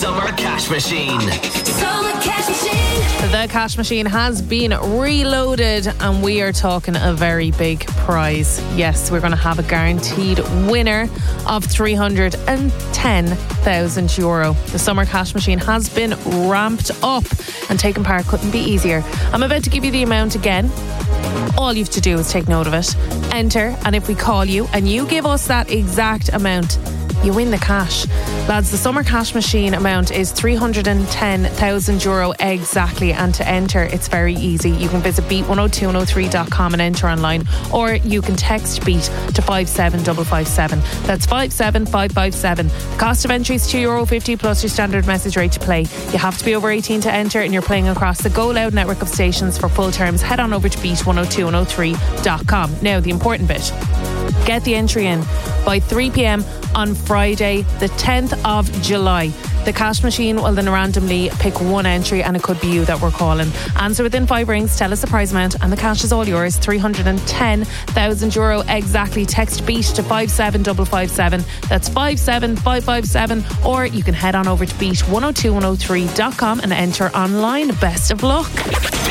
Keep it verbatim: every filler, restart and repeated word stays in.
Summer Cash Machine. Summer Cash Machine. The cash machine has been reloaded and we are talking a very big prize. Yes, we're going to have a guaranteed winner of three hundred ten thousand euro. The Summer Cash Machine has been ramped up and taking part couldn't be easier. I'm about to give you the amount again. All you have to do is take note of it, enter, and if we call you and you give us that exact amount, you win the cash. Lads, the Summer Cash Machine amount is three hundred ten thousand euro exactly, and to enter it's very easy. You can visit beat one oh two one oh three dot com and enter online, or you can text BEAT to five seven five five seven. That's five seven five five seven. The cost of entry is two euro fifty plus your standard message rate to play. You have to be over eighteen to enter, and you're playing across the Go Loud network of stations. For full terms, head on over to beat one oh two one oh three dot com. Now, the important bit. Get the entry in by three p.m. on Friday, the tenth of July. The cash machine will then randomly pick one entry, and it could be you that we're calling. Answer within five rings, tell us the prize amount, and the cash is all yours. three hundred ten thousand euro exactly. Text BEAT to five seven five five seven. That's five seven five five seven. Or you can head on over to beat one oh two one oh three dot com and enter online. Best of luck.